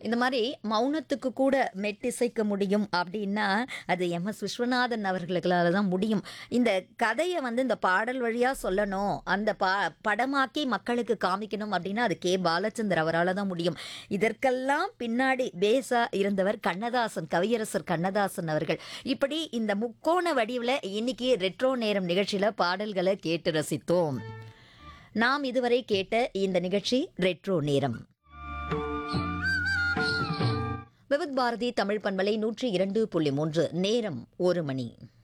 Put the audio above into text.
இந்த மாதிரி மௌனத்துக்கு கூட மெட்டிசைக்க முடியும் அப்படின்னா அது எம்.எஸ். விஸ்வநாதன் அவர்களுக்களால தான் முடியும். இந்த கதையை வந்து இந்த பாடல் வழியா சொல்லணும், அந்த படமாக்கி மக்களுக்கு காமிக்கணும் அப்படின்னா அது கே. பாலச்சந்தர் அவரால தான் முடியும். இதற்கெல்லாம் பின்னாடி பேஸா இருந்தவர் கண்ணதாசன், கவியரசர் கண்ணதாசன் அவர்கள். இப்படி இந்த முக்கோண வடிவில் இன்னைக்கு ரெட்ரோ நேரம் நிகழ்ச்சியில பாடல்களை கேட்டு ரசித்தோம். நாம் இதுவரை கேட்ட இந்த நிகழ்ச்சி ரெட்ரோ நேரம். விவித் பாரதி தமிழ் பண்பலை 102.3 நேரம் 1 மணி.